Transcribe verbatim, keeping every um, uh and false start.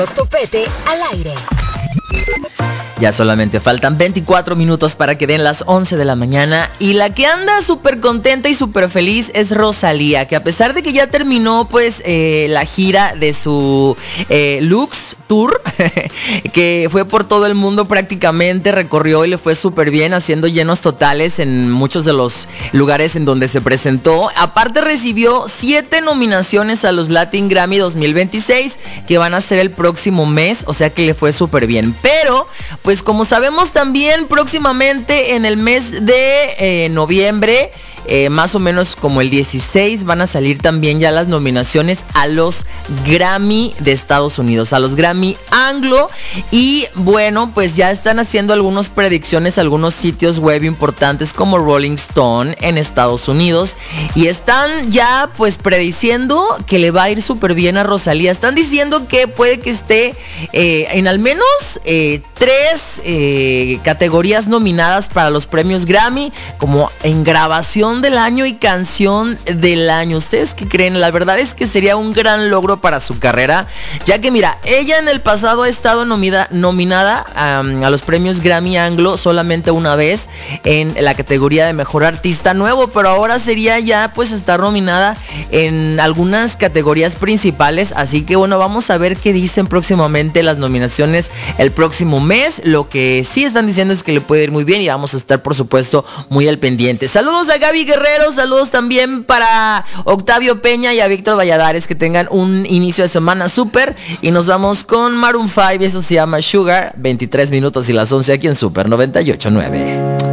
Topete al aire. Ya solamente faltan veinticuatro minutos para que den las once de la mañana y la que anda súper contenta y súper feliz es Rosalía, que a pesar de que ya terminó pues eh, la gira de su eh, Lux Tour, que fue por todo el mundo prácticamente, recorrió y le fue súper bien, haciendo llenos totales en muchos de los lugares en donde se presentó. Aparte recibió siete nominaciones a los Latin Grammy dos mil veintiséis, que van a ser el próximo mes, o sea que le fue súper bien. Pero pues como sabemos también próximamente en el mes de eh, noviembre, eh, más o menos como el dieciséis, van a salir también ya las nominaciones a los Grammy de Estados Unidos, a los Grammy Anglo. Y bueno, pues ya están haciendo algunas predicciones algunos sitios web importantes como Rolling Stone en Estados Unidos, y están ya pues prediciendo que le va a ir súper bien a Rosalía. Están diciendo que puede que esté eh, en al menos eh, tres eh, categorías nominadas para los premios Grammy, como en grabación del año y canción del año. ¿Ustedes qué creen? La verdad es que sería un gran logro para su carrera, ya que mira, ella en el pasado ha estado nomida, nominada um, a los premios Grammy Anglo solamente una vez en la categoría de Mejor Artista Nuevo, pero ahora sería ya pues estar nominada en algunas categorías principales. Así que bueno, vamos a ver qué dicen próximamente las nominaciones el próximo mes. Lo que sí están diciendo es que le puede ir muy bien y vamos a estar por supuesto muy al pendiente. Saludos a Gaby Guerrero, saludos también para Octavio Peña y a Víctor Valladares, que tengan un inicio de semana súper, y nos vamos con Maroon cinco, eso se llama Sugar. Veintitrés minutos y las once aquí en Super noventa y ocho punto nueve.